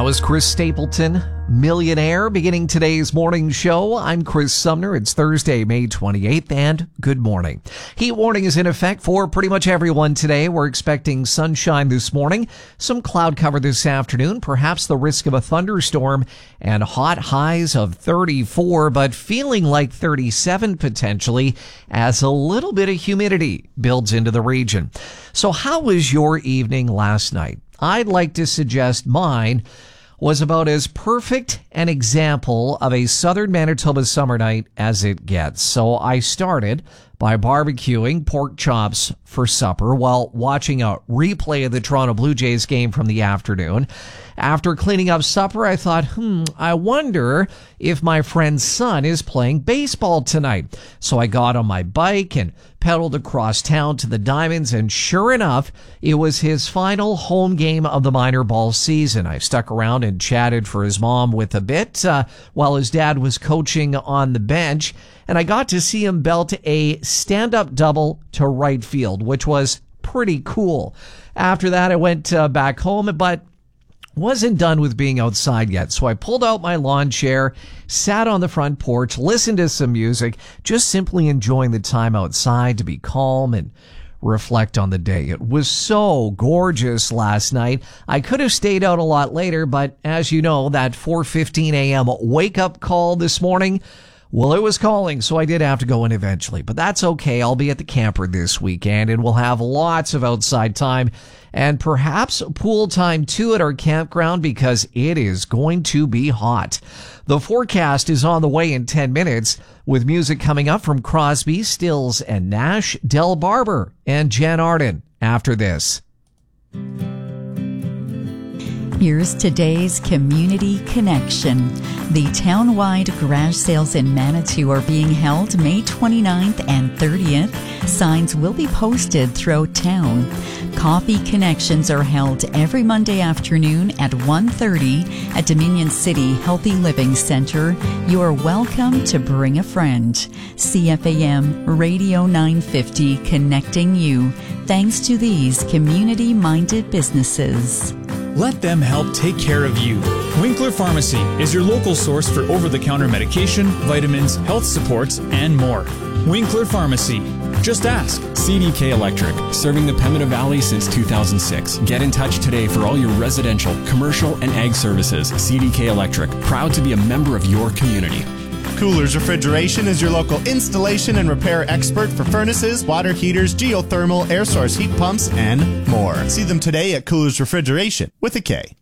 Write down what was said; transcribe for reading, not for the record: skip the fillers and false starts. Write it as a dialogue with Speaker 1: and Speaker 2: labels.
Speaker 1: That was Chris Stapleton, Millionaire, beginning today's morning show. I'm Chris Sumner. It's Thursday, May 28th, and good morning. Heat warning is in effect for pretty much everyone today. We're expecting sunshine this morning, some cloud cover this afternoon, perhaps the risk of a thunderstorm, and hot highs of 34, but feeling like 37 potentially as a little bit of humidity builds into the region. So how was your evening last night? I'd like to suggest mine was about as perfect an example of a southern Manitoba summer night as it gets. So I started by barbecuing pork chops for supper while watching a replay of the Toronto Blue Jays game from the afternoon. After cleaning up supper, I thought, I wonder if my friend's son is playing baseball tonight. So I got on my bike and pedaled across town to the Diamonds, and sure enough, it was his final home game of the minor ball season. I stuck around and chatted for his mom with a bit while his dad was coaching on the bench, and I got to see him belt a stand-up double to right field, which was pretty cool. After that, I went back home, but wasn't done with being outside yet. So I pulled out my lawn chair, sat on the front porch, listened to some music, just simply enjoying the time outside to be calm and reflect on the day. It was so gorgeous last night. I could have stayed out a lot later, but as you know, that 4:15 a.m. wake-up call this morning, well, it was calling, so I did have to go in eventually. But that's okay. I'll be at the camper this weekend, and we'll have lots of outside time and perhaps pool time too at our campground because it is going to be hot. The forecast is on the way in 10 minutes with music coming up from Crosby, Stills and Nash, Del Barber, and Jan Arden after this.
Speaker 2: Here's today's Community Connection. The town-wide garage sales in Manitou are being held May 29th and 30th. Signs will be posted throughout town. Coffee Connections are held every Monday afternoon at 1:30 at Dominion City Healthy Living Center. You are welcome to bring a friend. CFAM Radio 950 connecting you. Thanks to these community-minded businesses.
Speaker 3: Let them help take care of you. Winkler Pharmacy is your local source for over-the-counter medication, vitamins, health supports, and more. Winkler Pharmacy. Just ask.
Speaker 4: CDK Electric, serving the Pembina Valley since 2006. Get in touch today for all your residential, commercial, and ag services. CDK Electric, proud to be a member of your community.
Speaker 5: Coolers Refrigeration is your local installation and repair expert for furnaces, water heaters, geothermal, air source heat pumps, and more. See them today at Coolers Refrigeration with a K.